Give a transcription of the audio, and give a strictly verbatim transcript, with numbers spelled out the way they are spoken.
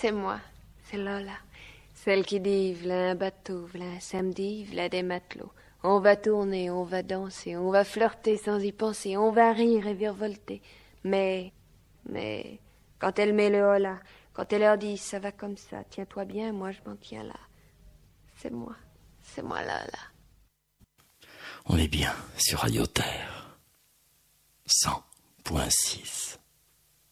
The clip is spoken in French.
c'est moi, c'est Lola. Celle qui dit, v'là un bateau, v'là un samedi, v'là des matelots. On va tourner, on va danser, on va flirter sans y penser, on va rire et virevolter. Mais, mais, quand elle met le hola, quand elle leur dit, ça va comme ça, tiens-toi bien, moi je m'en tiens là. C'est moi, c'est moi Lola. On est bien sur Radio Terre. cent point six.